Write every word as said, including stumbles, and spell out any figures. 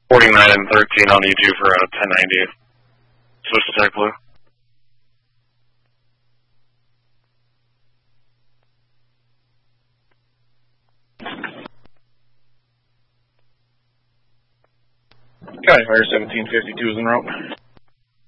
forty-nine and thirteen on E two for a ten ninety. Switch to Tech Blue. County Fire seventeen fifty-two is en route.